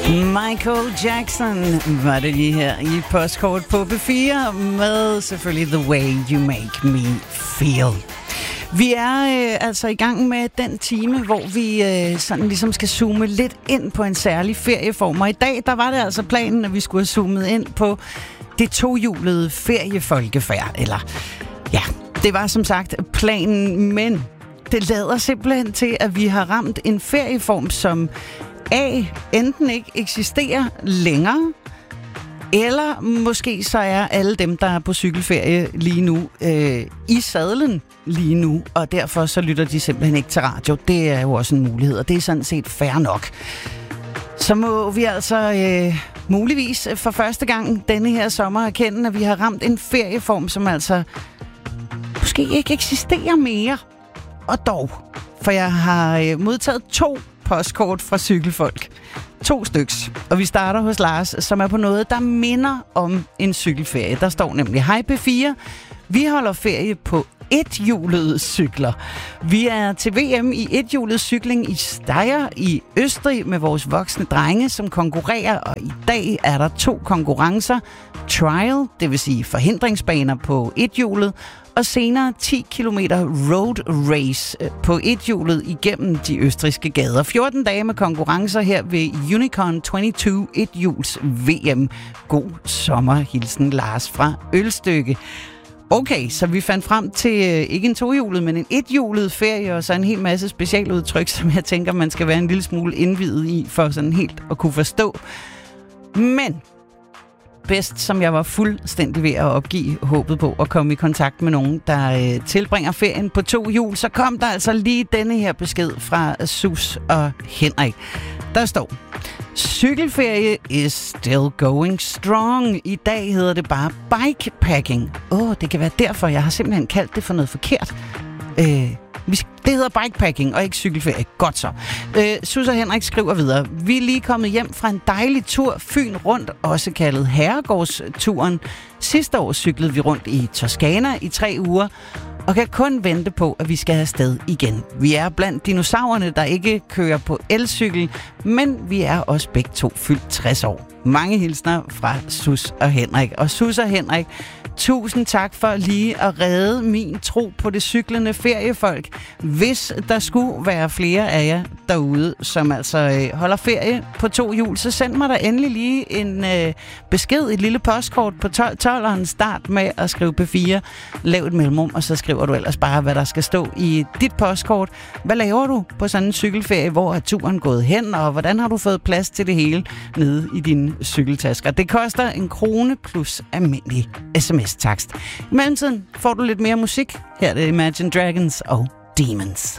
Michael Jackson var det lige her i Postkort på P4 med selvfølgelig The Way You Make Me Feel. Vi er altså i gang med den time, hvor vi sådan ligesom skal zoome lidt ind på en særlig ferieform. Og i dag, der var det altså planen, at vi skulle have zoomet ind på det tohjulede feriefolkefærd. Eller ja, det var som sagt planen, men det lader simpelthen til, at vi har ramt en ferieform, som enten ikke eksisterer længere, eller måske så er alle dem, der er på cykelferie lige nu, i sadlen lige nu, og derfor så lytter de simpelthen ikke til radio. Det er jo også en mulighed, og det er sådan set fair nok. Så må vi altså muligvis for første gang denne her sommer erkende, at vi har ramt en ferieform, som altså måske ikke eksisterer mere. Og dog, for jeg har modtaget 2 postkort fra cykelfolk. 2 styks. Og vi starter hos Lars, som er på noget, der minder om en cykelferie. Der står nemlig: Hej P4, vi holder ferie på ethjulede cykler. Vi er til VM i ethjulet cykling i Steyr i Østrig med vores voksne drenge, som konkurrerer, og i dag er der 2 konkurrencer. Trial, det vil sige forhindringsbaner på ethjulet, og senere 10 km road race på ethjulet igennem de østrigske gader. 14 dage med konkurrencer her ved Unicorn 22 ethjuls VM. God sommerhilsen, Lars fra Ølstykke. Okay, så vi fandt frem til ikke en tohjulet, men en ethjulet ferie, og så en hel masse specialudtryk, som jeg tænker, man skal være en lille smule indviet i, for sådan helt at kunne forstå. Men bedst, som jeg var fuldstændig ved at opgive håbet på at komme i kontakt med nogen, der tilbringer ferien på 2 hjul, så kom der altså lige denne her besked fra Sus og Henrik. Der står: cykelferie is still going strong. I dag hedder det bare bikepacking. Det kan være derfor, jeg har simpelthen kaldt det for noget forkert. Det hedder bikepacking og ikke cykelferie. Godt så. Sus og Henrik skriver videre: vi er lige kommet hjem fra en dejlig tur Fyn rundt, også kaldet Herregårdsturen. Sidste år cyklede vi rundt i Toskana i 3 uger, og kan kun vente på, at vi skal have sted igen. Vi er blandt dinosaurerne, der ikke kører på elcykel, men vi er også begge 2 fyldt 60 år. Mange hilsner fra Sus og Henrik. Og Sus og Henrik, tusind tak for lige at redde min tro på det cyklende feriefolk. Hvis der skulle være flere af jer derude, som altså holder ferie på 2 hjul, så send mig da endelig lige en besked, et lille postkort på 12'eren. Start med at skrive P4, lav et mellemrum, og så skriver du ellers bare, hvad der skal stå i dit postkort. Hvad laver du på sådan en cykelferie? Hvor er turen gået hen, og hvordan har du fået plads til det hele nede i dine cykeltasker? Det koster 1 krone plus almindelig sms-takst. I mellemtiden får du lidt mere musik. Her er det Imagine Dragons og Demons.